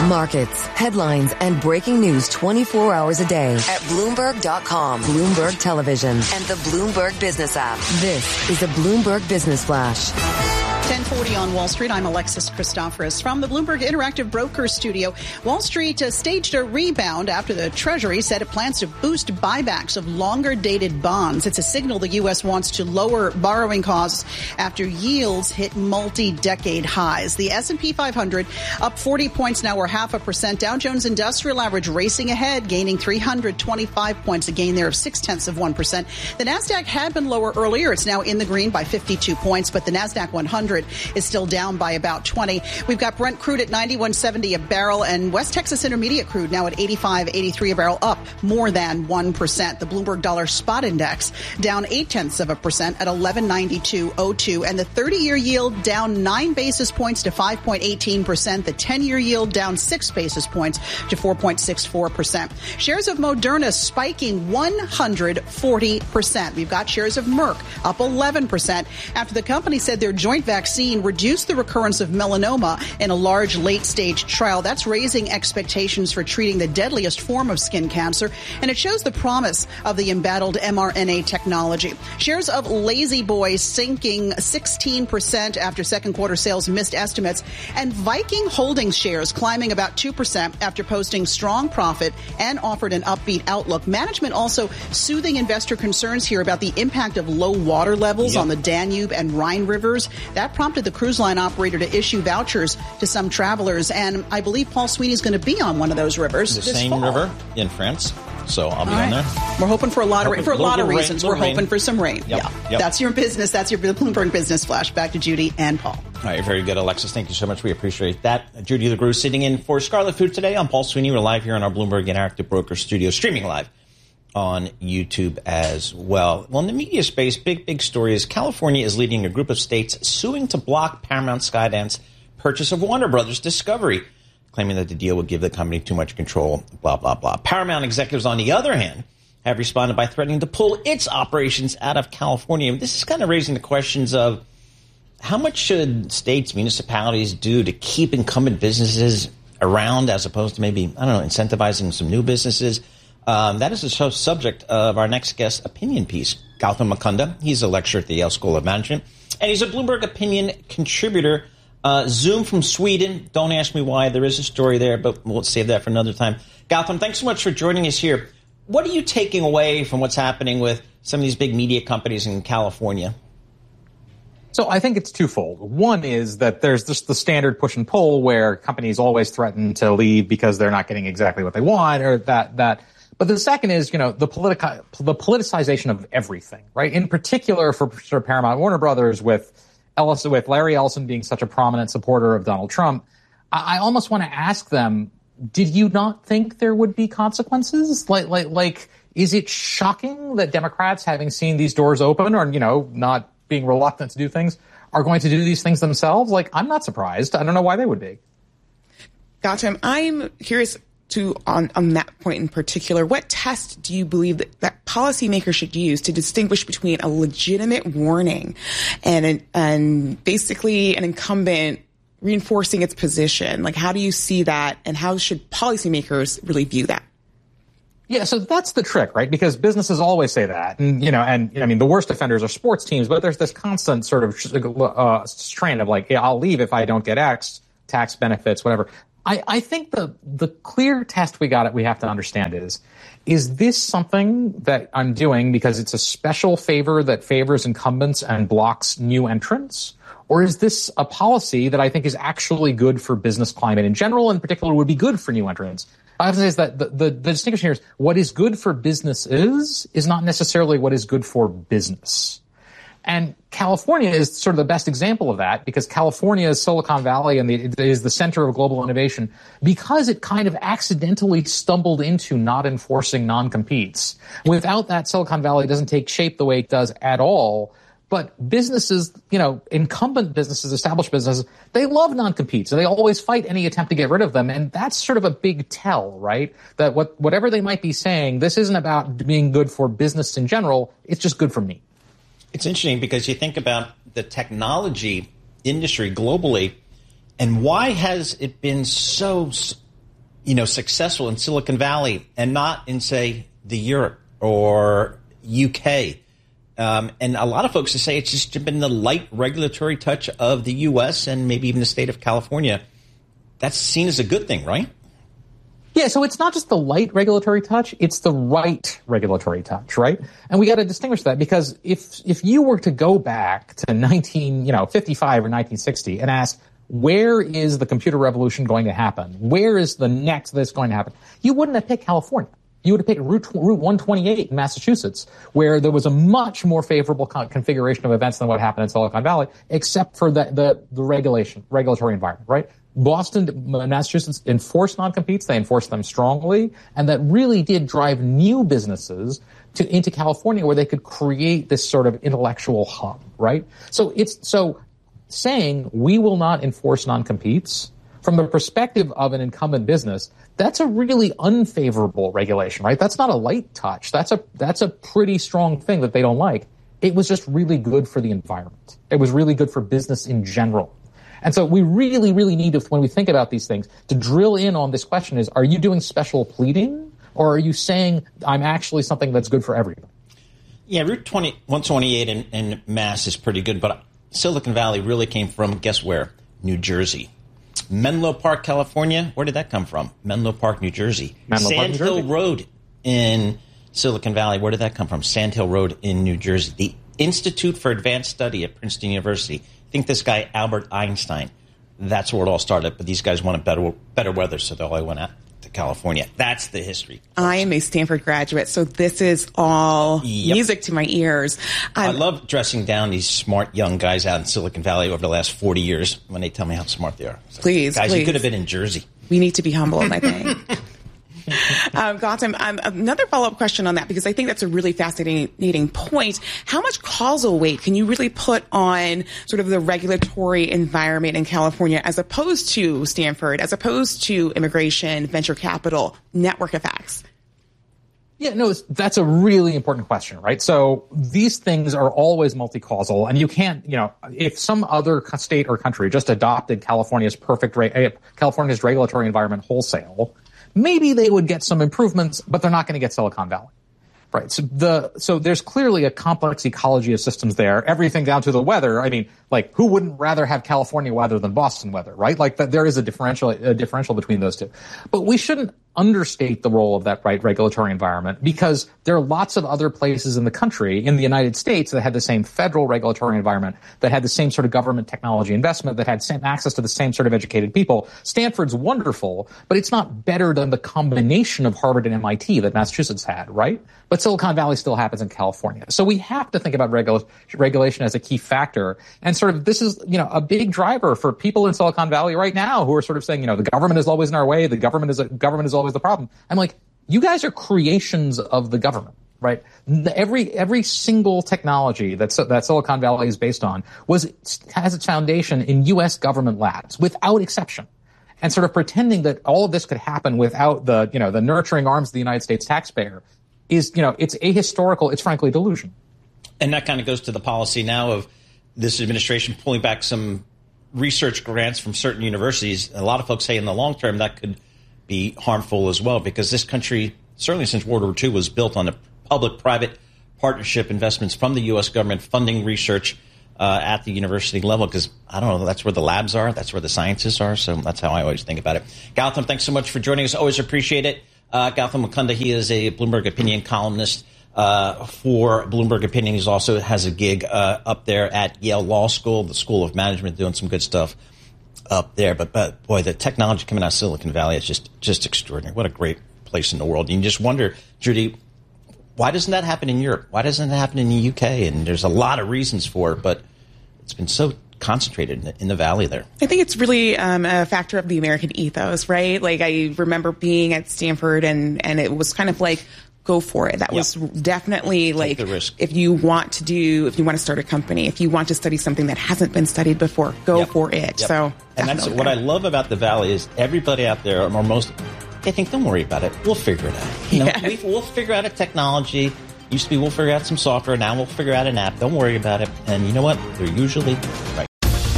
Markets, headlines, and breaking news 24 hours a day at Bloomberg.com, Bloomberg Television, and the Bloomberg Business app. This is a Bloomberg Business Flash. 10:40 on Wall Street. I'm Alexis Christoforous from the Bloomberg Interactive Brokers Studio. Wall Street staged a rebound after the Treasury said it plans to boost buybacks of longer-dated bonds. It's a signal the U.S. wants to lower borrowing costs after yields hit multi-decade highs. The S&P 500 up 40 points now, or 0.5%. Dow Jones Industrial Average racing ahead, gaining 325 points, a gain there of 0.6%. The Nasdaq had been lower earlier. It's now in the green by 52 points, but the Nasdaq 100 is still down by about 20. We've got Brent crude at $91.70 a barrel, and West Texas Intermediate crude now at $85.83 a barrel, up more than 1%. The Bloomberg Dollar Spot Index down 0.8% at 1192.02, and the 30-year yield down 9 basis points to 5.18%. The 10-year yield down 6 basis points to 4.64%. Shares of Moderna spiking 140%. We've got shares of Merck up 11% after the company said their joint vaccine reduced the recurrence of melanoma in a large late-stage trial. That's raising expectations for treating the deadliest form of skin cancer, and it shows the promise of the embattled mRNA technology. Shares of Lazy Boy sinking 16% after second quarter sales missed estimates, and Viking Holdings shares climbing about 2% after posting strong profit and offered an upbeat outlook. Management also soothing investor concerns here about the impact of low water levels on the Danube and Rhine rivers. That prompted the cruise line operator to issue vouchers to some travelers, and I believe Paul Sweeney's going to be on one of those rivers the this Seine fall. River in France. So I'll be on there. We're hoping for a lot of rain. For a lot of reasons, we're hoping rain. for some rain. Yep. Yeah, that's your business. That's your Bloomberg Business Flash. Back to Judy and Paul. All right, very good, Alexis. Thank you so much. We appreciate that. Judy LaGrue sitting in for Scarlet Food today. I'm Paul Sweeney. We're live here in our Bloomberg Interactive Brokers Studio, streaming live on YouTube as well. Well, in the media space, big story is California is leading a group of states suing to block Paramount Skydance purchase of Warner Brothers Discovery, claiming that the deal would give the company too much control, blah, blah, blah. Paramount executives, on the other hand, have responded by threatening to pull its operations out of California. This is kind of raising the questions of how much should states, municipalities do to keep incumbent businesses around as opposed to maybe, incentivizing some new businesses. That is the subject of our next guest opinion piece. Gautam Mukunda, he's a lecturer at the Yale School of Management, and he's a Bloomberg opinion contributor. Zoom from Sweden. Don't ask me why. There is a story there, but we'll save that for another time. Gautam, thanks so much for joining us here. What are you taking away from what's happening with some of these big media companies in California? So I think it's twofold. One is that there's just the standard push and pull where companies always threaten to leave because they're not getting exactly what they want, or that. But the second is, the politicization of everything, right? In particular for sort of Paramount Warner Brothers, with Larry Ellison being such a prominent supporter of Donald Trump. I almost want to ask them, did you not think there would be consequences? Like, is it shocking that Democrats, having seen these doors open or, not being reluctant to do things, are going to do these things themselves? Like, I'm not surprised. I don't know why they would be. Gautam, I'm curious on that point in particular, what test do you believe that policymakers should use to distinguish between a legitimate warning and basically an incumbent reinforcing its position? Like, how do you see that, and how should policymakers really view that? Yeah, so that's the trick, right? Because businesses always say that, and the worst offenders are sports teams, but there's this constant sort of strain of like, hey, I'll leave if I don't get X, tax benefits, whatever. I think the clear test we have to understand is this something that I'm doing because it's a special favor that favors incumbents and blocks new entrants? Or is this a policy that I think is actually good for business climate in general, in particular would be good for new entrants? I have to say is that the distinction here is what is good for business is not necessarily what is good for business. And California is sort of the best example of that, because California is Silicon Valley and is the center of global innovation because it kind of accidentally stumbled into not enforcing non-competes. Without that, Silicon Valley doesn't take shape the way it does at all. But businesses, incumbent businesses, established businesses, they love non-competes, and they always fight any attempt to get rid of them. And that's sort of a big tell, right? That whatever they might be saying, this isn't about being good for business in general. It's just good for me. It's interesting because you think about the technology industry globally, and why has it been so successful in Silicon Valley and not in, say, the Europe or UK. And a lot of folks say it's just been the light regulatory touch of the U.S. and maybe even the state of California. That's seen as a good thing, right? Yeah, so it's not just the light regulatory touch, it's the right regulatory touch, right? And we got to distinguish that, because if you were to go back to 1955 or 1960 and ask, where is the computer revolution going to happen? Where is the next this going to happen? You wouldn't have picked California. You would have picked Route 128 in Massachusetts, where there was a much more favorable configuration of events than what happened in Silicon Valley, except for the regulatory environment, right? Boston, Massachusetts enforced non-competes. They enforced them strongly, and that really did drive new businesses into California, where they could create this sort of intellectual hub, right? So saying we will not enforce non-competes from the perspective of an incumbent business, that's a really unfavorable regulation, right? That's not a light touch. That's a pretty strong thing that they don't like. It was just really good for the environment. It was really good for business in general. And so we really, really need to, when we think about these things, to drill in on this question is, are you doing special pleading, or are you saying I'm actually something that's good for everybody? Yeah, Route 128 in Mass is pretty good, but Silicon Valley really came from, guess where? New Jersey. Menlo Park, California, where did that come from? Menlo Park, New Jersey. Sand Hill Road in Silicon Valley, where did that come from? Sand Hill Road in New Jersey. The Institute for Advanced Study at Princeton University. I think this guy, Albert Einstein, that's where it all started. But these guys wanted better weather, so they all went out to California. That's the history. I am a Stanford graduate, so this is all music to my ears. I love dressing down these smart young guys out in Silicon Valley over the last 40 years when they tell me how smart they are. So, please, you could have been in Jersey. We need to be humble, I think. Gautam, another follow-up question on that, because I think that's a really fascinating point. How much causal weight can you really put on sort of the regulatory environment in California as opposed to Stanford, as opposed to immigration, venture capital, network effects? Yeah, no, that's a really important question, right? So these things are always multi-causal, and you can't, if some other state or country just adopted California's regulatory environment wholesale, maybe they would get some improvements, but they're not going to get Silicon Valley, right? So there's clearly a complex ecology of systems there. Everything down to the weather. I mean, like, who wouldn't rather have California weather than Boston weather, right? Like, there is a differential between those two. But we shouldn't understate the role of that regulatory environment, because there are lots of other places in the country, in the United States, that had the same federal regulatory environment, that had the same sort of government technology investment, that had same access to the same sort of educated people. Stanford's wonderful, but it's not better than the combination of Harvard and MIT that Massachusetts had, right? But Silicon Valley still happens in California. So we have to think about regulation as a key factor. And sort of this is, a big driver for people in Silicon Valley right now who are sort of saying, the government is always in our way. The government is always the problem. I'm like, you guys are creations of the government, right? Every single technology that Silicon Valley is based on has its foundation in U.S. government labs, without exception. And sort of pretending that all of this could happen without the nurturing arms of the United States taxpayer is, it's ahistorical. It's frankly delusion. And that kind of goes to the policy now of this administration pulling back some research grants from certain universities. A lot of folks say in the long term that could be harmful as well, because this country, certainly since World War II, was built on the public-private partnership investments from the U.S. government funding research at the university level, because, I don't know, that's where the labs are, that's where the sciences are, so that's how I always think about it. Gautam, thanks so much for joining us. Always appreciate it. Gautam Mukunda, he is a Bloomberg Opinion columnist for Bloomberg Opinion. He also has a gig up there at Yale Law School, the School of Management, doing some good stuff up there. But boy, the technology coming out of Silicon Valley is just extraordinary. What a great place in the world. And you just wonder, Judy, why doesn't that happen in Europe? Why doesn't that happen in the UK? And there's a lot of reasons for it, but it's been so concentrated in the valley there. I think it's really a factor of the American ethos, right? Like, I remember being at Stanford and it was kind of like, go for it. That was definitely like, the risk. If you want to start a company, if you want to study something that hasn't been studied before, go for it. So, and that's what I love about the Valley is everybody out there, or most, they think, don't worry about it. We'll figure it out. We'll figure out a technology. Used to be, we'll figure out some software. Now we'll figure out an app. Don't worry about it. And you know what? They're usually right.